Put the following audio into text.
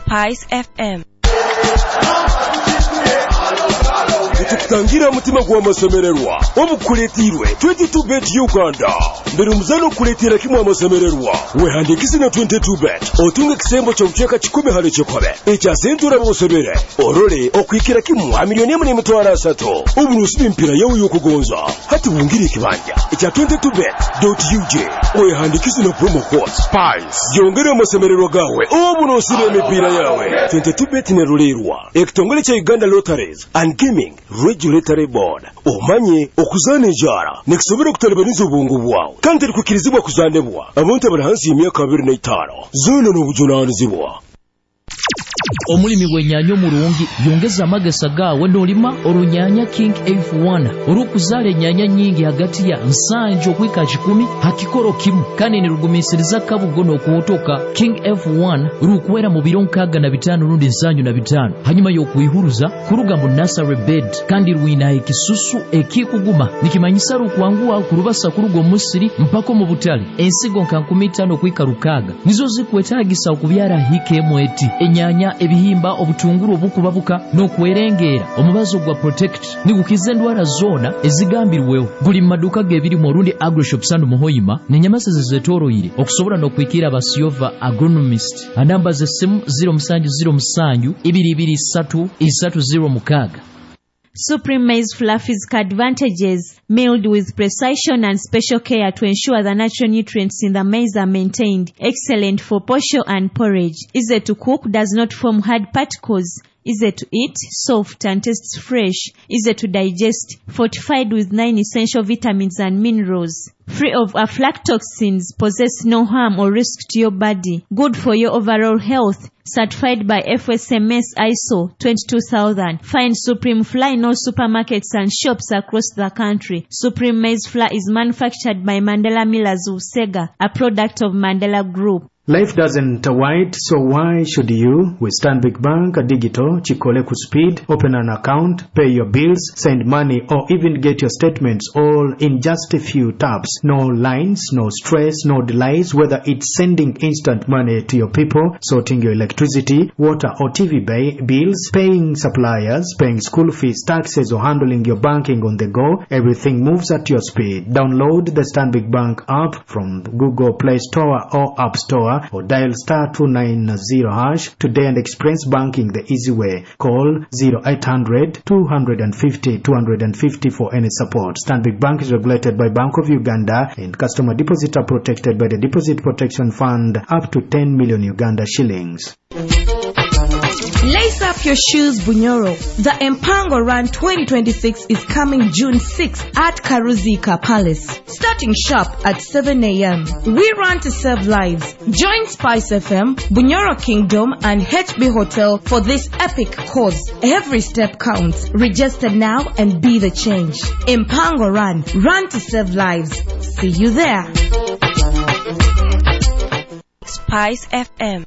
Spice FM. Tukutangira mutima gwa masemererwa obukuletirwe 22bet Uganda mbere umuzano kuletira kimwe amasemererwa wehandikisi na 22bet otunga kisembo cyo kucheka 10 hale cyokobe echa sentura bosebere orole okwikira kimwe milioni 3 uburusi bimpira yawe yokugonza hati bungiri kibanja echa 22bet.uj wehandikisi na promo code Spice yongera amasemererwa gawe oburusi bemipira yawe 22bet ne rulerwa ekitongole cha Uganda Lotteries and Gaming Regulatory Board omanye okuzana ejara nekisobera kutalibaniza obwongo bwawe kandi kukirizibwa kuzanebwa abantu abali hansi y'emyaka 25 zona n'obujunanizibwa. Omulimi w'ennyanya omulungi yongeza amagesa gaawe n'olima olunyanya King F1 olw'okuzaala ennyanya nnyingi hagati ya 7 okwika 10 hakikolo kimu kandi ne lugumiisiriza kabugo n'okuwotoka King F1 lukuwera mu biro 65 rundi 75 hanyuma y'okuyihuluza kuluga mu nursery bed kandi lwina ekisusu ekikuguma nikimanyisa lukwanguwa kulubasa kuluga omusiri mpako mu butale ensigo nka 15 okwika 6 nizo zikwetaagisa okubyala hikemu eti ennyanya ebihimba obutunguru obukubabuka n'okwerengera omubazo gwa protect nigukize ndwara zona ezigambirweho guli maduka gebiri mu rundi agrishop sandu muhoyima nenyamase zetoroyire okusobola n'okwikira abasiova agronomist anamba ze simu 0707 223 306. Supreme Maize Fluffy's advantages, milled with precision and special care to ensure the natural nutrients in the maize are maintained. Excellent for posho and porridge. Easy to cook, does not form hard particles. Easy to eat, soft and tastes fresh. Easy to digest, fortified with 9 essential vitamins and minerals. Free of aflatoxins, possess no harm or risk to your body. Good for your overall health. Certified by FSMS ISO 22000. Find Supreme Flour in all supermarkets and shops across the country. Supreme Maize Flour is manufactured by Mandela Millers of Sega, a product of Mandela Group. Life doesn't wait, so why should you? With Stanbic Bank Digital, Chikoleku Speed, open an account, pay your bills, send money, or even get your statements all in just a few taps. No lines, no stress, no delays, whether it's sending instant money to your people, sorting your electricity, water or TV bills, paying suppliers, paying school fees, taxes, or handling your banking on the go. Everything moves at your speed. Download the Stanbic Bank app from the Google Play Store or App Store, or dial *290# today and experience banking the easy way. Call 0800 250 250 for any support. Stanbic Bank is regulated by Bank of Uganda, and customer deposits are protected by the Deposit Protection Fund up to 10 million Uganda shillings. Lace up your shoes, Bunyoro. The Empango Run 2026 is coming June 6th at Karuzika Palace. Starting sharp at 7 a.m. We run to save lives. Join Spice FM, Bunyoro Kingdom, and HB Hotel for this epic cause. Every step counts. Register now and be the change. Empango Run. Run to save lives. See you there. Spice FM.